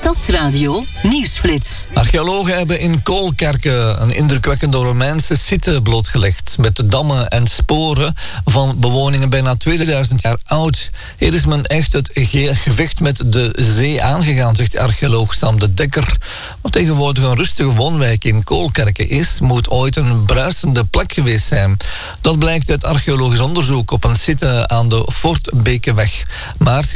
Stadsradio Nieuwsflits. Archeologen hebben in Koolkerke een indrukwekkende Romeinse site blootgelegd met dammen en sporen van bewoningen bijna 2000 jaar oud. Hier is men echt het gevecht met de zee aangegaan, zegt archeoloog Sam de Dekker. Wat tegenwoordig een rustige woonwijk in Koolkerke is, moet ooit een bruisende plek geweest zijn. Dat blijkt uit archeologisch onderzoek op een site aan de Voortbekeweg. Maar